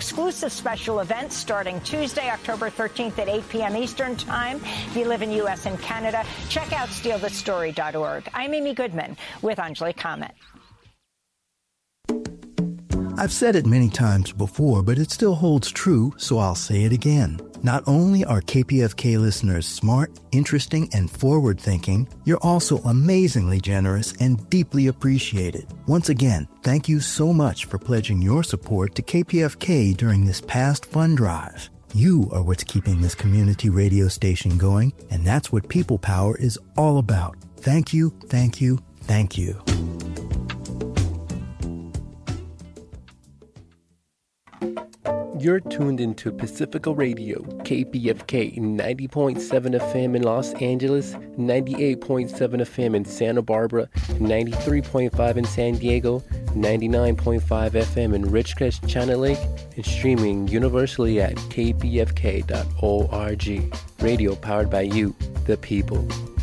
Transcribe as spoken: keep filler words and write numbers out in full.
exclusive special event starting Tuesday, October thirteenth at eight p.m. Eastern Time. If you live in U S and Canada, check out steal the story dot org. I'm Amy Goodman with Anjali Kamat. I've said it many times before, but it still holds true, so I'll say it again. Not only are K P F K listeners smart, interesting, and forward-thinking, you're also amazingly generous and deeply appreciated. Once again, thank you so much for pledging your support to K P F K during this past fund drive. You are what's keeping this community radio station going, and that's what People Power is all about. Thank you, thank you, thank you. You're tuned into Pacifica Radio, K P F K, ninety point seven F M in Los Angeles, ninety-eight point seven F M in Santa Barbara, ninety-three point five in San Diego, ninety-nine point five F M in Ridgecrest, China Lake, and streaming universally at k p f k dot org. Radio powered by you, the people.